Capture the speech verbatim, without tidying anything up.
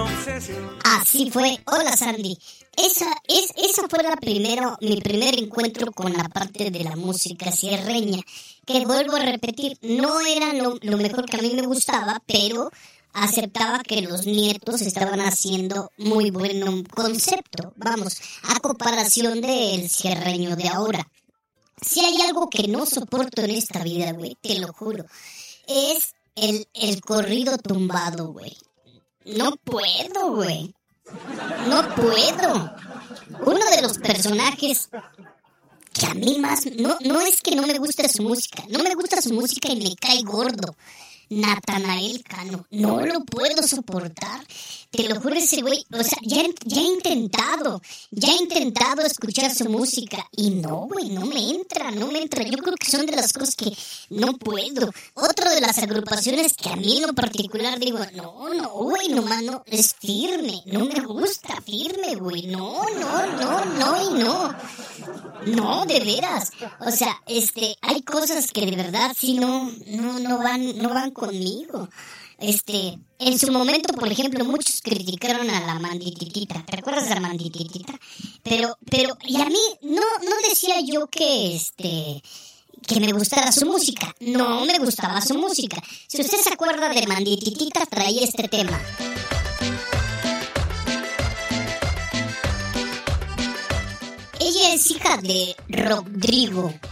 Así fue. Hola, Sandy. Esa, es, esa fue la primero, mi primer encuentro con la parte de la música sierreña, que vuelvo a repetir, no era lo, lo mejor que a mí me gustaba, pero aceptaba que los nietos estaban haciendo muy buen concepto, vamos, a comparación del sierreño de ahora. Si hay algo que no soporto en esta vida, güey, te lo juro, es el, el corrido tumbado, güey. No puedo, güey. No puedo. Uno de los personajes que a mí más... No, no es que no me guste su música. No me gusta su música y me cae gordo. Natanael Cano. No lo puedo soportar. Te lo juro, ese güey... O sea, ya, ya he intentado. Ya he intentado escuchar su música. Y no, güey, no me entra. No me entra. Yo creo que son de las cosas que no puedo. Otro de las agrupaciones que a mí en lo particular digo... No, no, güey, nomás no. Es Firme. No me gusta Firme, güey. No, no, no, no y no. No, de veras. O sea, este... Hay cosas que de verdad sí no... No, no van... No van conmigo. Este, en su momento, por ejemplo, muchos criticaron a la Mandititita. ¿Te acuerdas de la Mandititita? Pero, pero, y a mí no, no decía yo que, este, que me gustara su música. No me gustaba su música. Si usted se acuerda de Mandititita, traía este tema. Ella es hija de Rodrigo.